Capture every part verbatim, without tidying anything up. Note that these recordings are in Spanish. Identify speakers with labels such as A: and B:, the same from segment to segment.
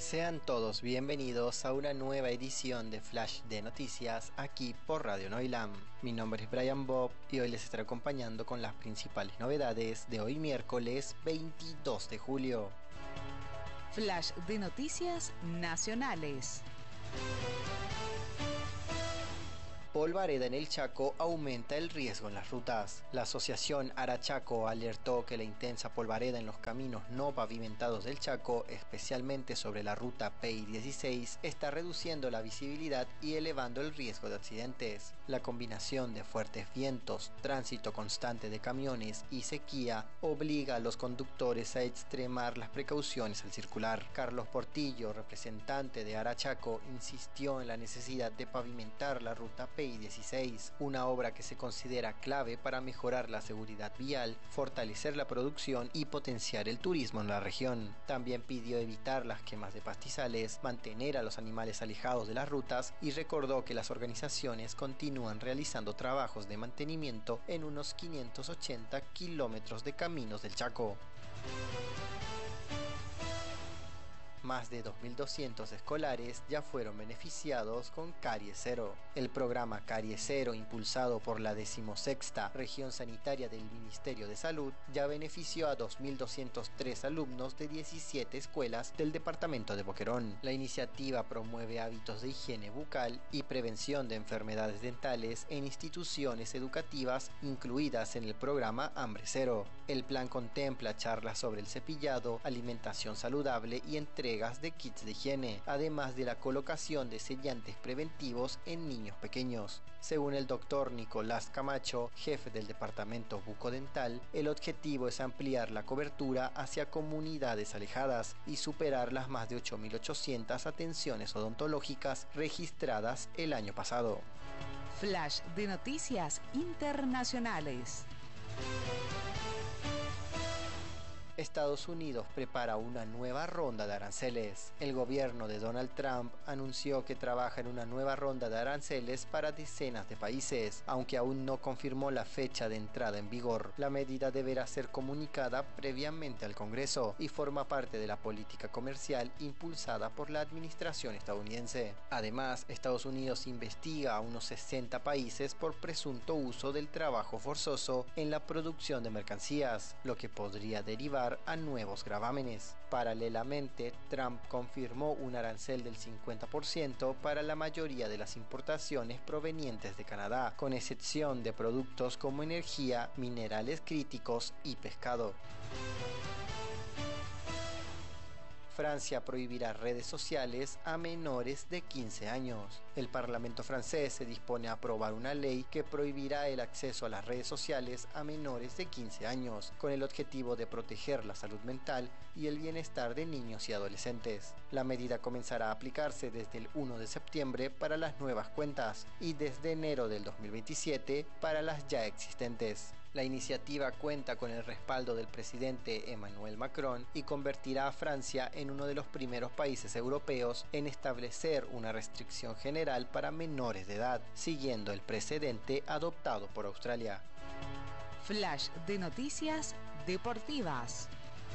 A: Sean todos bienvenidos a una nueva edición de Flash de Noticias aquí por Radio Noilam. Mi nombre es Brian Bob y hoy les estaré acompañando con las principales novedades de hoy miércoles veintidós de julio.
B: Flash de Noticias Nacionales.
A: Polvareda en el Chaco aumenta el riesgo en las rutas. La asociación Arachaco alertó que la intensa polvareda en los caminos no pavimentados del Chaco, especialmente sobre la ruta P I dieciséis, está reduciendo la visibilidad y elevando el riesgo de accidentes. La combinación de fuertes vientos, tránsito constante de camiones y sequía obliga a los conductores a extremar las precauciones al circular. Carlos Portillo, representante de Arachaco, insistió en la necesidad de pavimentar la ruta P I dieciséis, una obra que se considera clave para mejorar la seguridad vial, fortalecer la producción y potenciar el turismo en la región. También pidió evitar las quemas de pastizales, mantener a los animales alejados de las rutas y recordó que las organizaciones continúan realizando trabajos de mantenimiento en unos quinientos ochenta kilómetros de caminos del Chaco. Más de dos mil doscientos escolares ya fueron beneficiados con Caries Cero. El programa Caries Cero, impulsado por la decimosexta Región Sanitaria del Ministerio de Salud, ya benefició a dos mil doscientos tres alumnos de diecisiete escuelas del departamento de Boquerón. La iniciativa promueve hábitos de higiene bucal y prevención de enfermedades dentales en instituciones educativas incluidas en el programa Hambre Cero. El plan contempla charlas sobre el cepillado, alimentación saludable y entrega de kits de higiene, además de la colocación de sellantes preventivos en niños pequeños. Según el doctor Nicolás Camacho, jefe del departamento bucodental, el objetivo es ampliar la cobertura hacia comunidades alejadas y superar las más de ocho mil ochocientas atenciones odontológicas registradas el año pasado.
B: Flash de Noticias Internacionales.
A: Estados Unidos prepara una nueva ronda de aranceles. El gobierno de Donald Trump anunció que trabaja en una nueva ronda de aranceles para decenas de países, aunque aún no confirmó la fecha de entrada en vigor. La medida deberá ser comunicada previamente al Congreso y forma parte de la política comercial impulsada por la administración estadounidense. Además, Estados Unidos investiga a unos sesenta países por presunto uso del trabajo forzoso en la producción de mercancías, lo que podría derivar a nuevos gravámenes. Paralelamente, Trump confirmó un arancel del cincuenta por ciento para la mayoría de las importaciones provenientes de Canadá, con excepción de productos como energía, minerales críticos y pescado. Francia prohibirá redes sociales a menores de quince años. El Parlamento francés se dispone a aprobar una ley que prohibirá el acceso a las redes sociales a menores de quince años, con el objetivo de proteger la salud mental y el bienestar de niños y adolescentes. La medida comenzará a aplicarse desde el primero de septiembre para las nuevas cuentas y desde enero del dos mil veintisiete para las ya existentes. La iniciativa cuenta con el respaldo del presidente Emmanuel Macron y convertirá a Francia en uno de los primeros países europeos en establecer una restricción general para menores de edad, siguiendo el precedente adoptado por Australia.
B: Flash de Noticias Deportivas.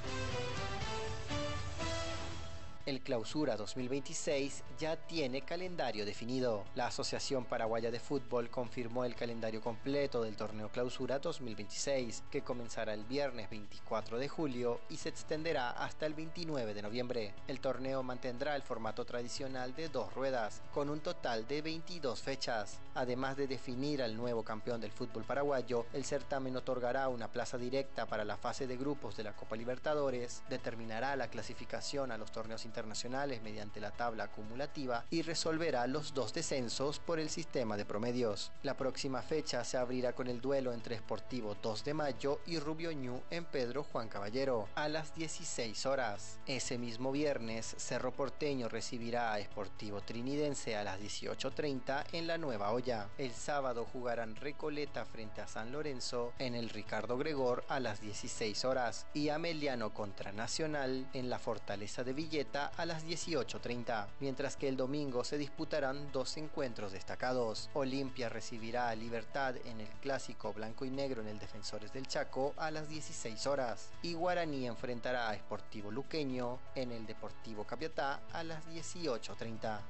A: El Clausura dos mil veintiséis ya tiene calendario definido. La Asociación Paraguaya de Fútbol confirmó el calendario completo del torneo Clausura dos mil veintiséis, que comenzará el viernes veinticuatro de julio y se extenderá hasta el veintinueve de noviembre. El torneo mantendrá el formato tradicional de dos ruedas, con un total de veintidós fechas. Además de definir al nuevo campeón del fútbol paraguayo, el certamen otorgará una plaza directa para la fase de grupos de la Copa Libertadores, determinará la clasificación a los torneos internacionales mediante la tabla acumulativa y resolverá los dos descensos por el sistema de promedios. La próxima fecha se abrirá con el duelo entre Sportivo dos de Mayo y Rubio Ñu en Pedro Juan Caballero a las dieciséis horas. Ese mismo viernes, Cerro Porteño recibirá a Sportivo Trinidense a las dieciocho treinta en la Nueva Olla. El sábado jugarán Recoleta frente a San Lorenzo en el Ricardo Gregor a las dieciséis horas y Ameliano contra Nacional en la Fortaleza de Villeta a las dieciocho treinta, mientras que el domingo se disputarán dos encuentros destacados. Olimpia recibirá a Libertad en el clásico blanco y negro en el Defensores del Chaco a las dieciséis horas y Guaraní enfrentará a Sportivo Luqueño en el Deportivo Capiatá a las dieciocho treinta.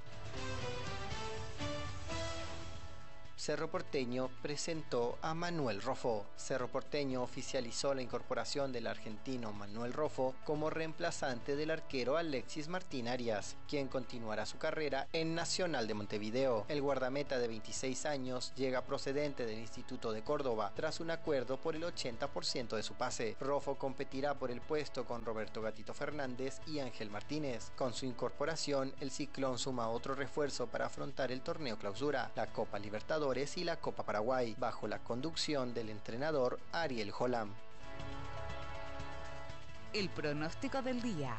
A: Cerro Porteño presentó a Manuel Rofo. Cerro Porteño oficializó la incorporación del argentino Manuel Rofo como reemplazante del arquero Alexis Martín Arias, quien continuará su carrera en Nacional de Montevideo. El guardameta de veintiséis años llega procedente del Instituto de Córdoba tras un acuerdo por el ochenta por ciento de su pase. Rofo competirá por el puesto con Roberto Gatito Fernández y Ángel Martínez. Con su incorporación, el Ciclón suma otro refuerzo para afrontar el torneo Clausura, la Copa Libertadores y la Copa Paraguay, bajo la conducción del entrenador Ariel Holland.
B: El pronóstico del día.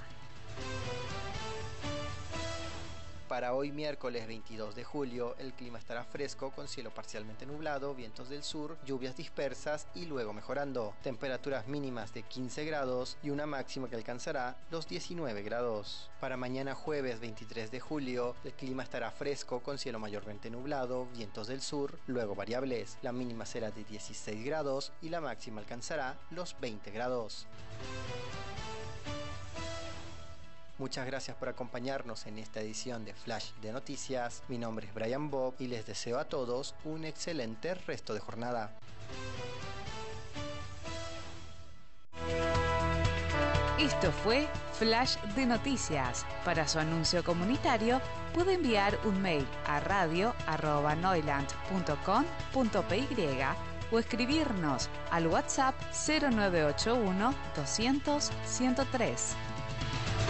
A: Para hoy miércoles veintidós de julio, el clima estará fresco con cielo parcialmente nublado, vientos del sur, lluvias dispersas y luego mejorando. Temperaturas mínimas de quince grados y una máxima que alcanzará los diecinueve grados. Para mañana jueves veintitrés de julio, el clima estará fresco con cielo mayormente nublado, vientos del sur, luego variables. La mínima será de dieciséis grados y la máxima alcanzará los veinte grados. Muchas gracias por acompañarnos en esta edición de Flash de Noticias. Mi nombre es Brian Bob y les deseo a todos un excelente resto de jornada.
B: Esto fue Flash de Noticias. Para su anuncio comunitario puede enviar un mail a radio arroba noiland punto com punto p y o escribirnos al WhatsApp cero nueve ocho uno doscientos ciento tres.